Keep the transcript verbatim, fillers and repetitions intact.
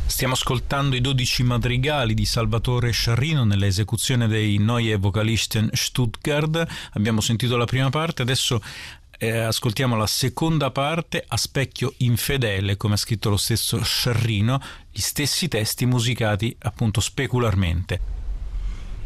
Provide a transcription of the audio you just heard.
Stiamo ascoltando i dodici madrigali di Salvatore Sciarrino nell'esecuzione dei Neue Vokalisten Stuttgart. Abbiamo sentito la prima parte, adesso eh, ascoltiamo la seconda parte, A specchio infedele, come ha scritto lo stesso Sciarrino, gli stessi testi musicati appunto specularmente.